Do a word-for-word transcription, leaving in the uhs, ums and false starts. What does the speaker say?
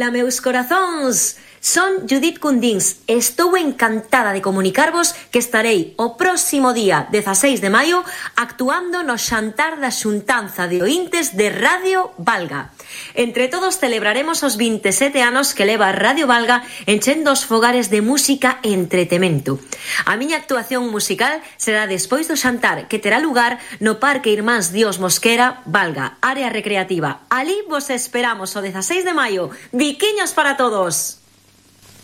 Ola, meus corazóns! Son Judith Cundins e estou encantada de comunicarvos que estarei o próximo día dezaseis de maio actuando no xantar da xuntanza de ointes de Radio Valga. Entre todos celebraremos os vinte e sete anos que leva Radio Valga enchendo os fogares de música e entretemento. A miña actuación musical será despois do xantar, que terá lugar no Parque Irmáns Dios Mosquera, Valga, área recreativa. Alí vos esperamos o dezaseis de maio. Biquiños para todos!